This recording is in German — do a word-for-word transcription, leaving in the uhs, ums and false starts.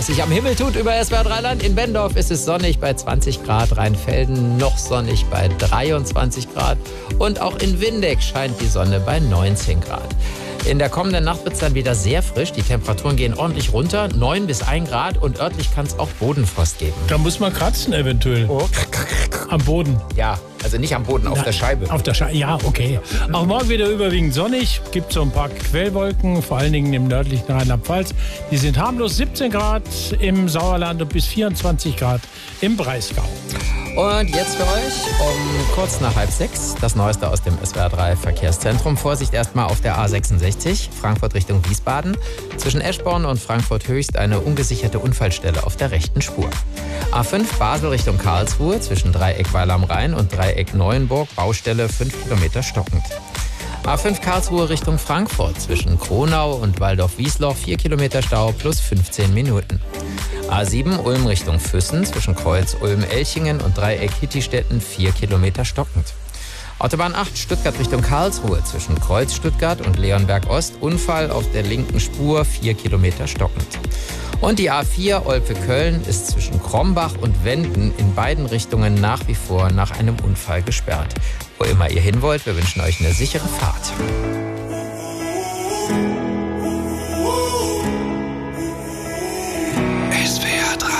Was sich am Himmel tut über S W R drei Land. In Bendorf ist es sonnig bei zwanzig Grad, Rheinfelden noch sonnig bei dreiundzwanzig Grad und auch in Windeck scheint die Sonne bei neunzehn Grad. In der kommenden Nacht wird es dann wieder sehr frisch. Die Temperaturen gehen ordentlich runter, neun bis ein Grad und örtlich kann es auch Bodenfrost geben. Da muss man kratzen eventuell. Oh. Am Boden. Ja, also nicht am Boden, auf Na, der Scheibe. Auf der Scheibe, ja, okay. Auch morgen wieder überwiegend sonnig. Gibt so ein paar Quellwolken, vor allen Dingen im nördlichen Rheinland-Pfalz. Die sind harmlos, siebzehn Grad im Sauerland und bis vierundzwanzig Grad im Breisgau. Und jetzt für euch um kurz nach halb sechs das Neueste aus dem S W R drei Verkehrszentrum. Vorsicht erstmal auf der A sechsundsechzig, Frankfurt Richtung Wiesbaden. Zwischen Eschborn und Frankfurt Höchst eine ungesicherte Unfallstelle auf der rechten Spur. A fünf Basel Richtung Karlsruhe zwischen Dreieck Weil am Rhein und Dreieck Neuenburg. Baustelle fünf Kilometer stockend. A fünf Karlsruhe Richtung Frankfurt zwischen Kronau und Waldorf-Wiesloch vier Kilometer Stau plus fünfzehn Minuten. A sieben Ulm Richtung Füssen zwischen Kreuz Ulm-Elchingen und Dreieck Hittistetten vier Kilometer stockend. Autobahn acht Stuttgart Richtung Karlsruhe zwischen Kreuz Stuttgart und Leonberg Ost. Unfall auf der linken Spur vier Kilometer stockend. Und die A vier Olpe-Köln ist zwischen Krombach und Wenden in beiden Richtungen nach wie vor nach einem Unfall gesperrt. Wo immer ihr hin wollt, wir wünschen euch eine sichere Fahrt.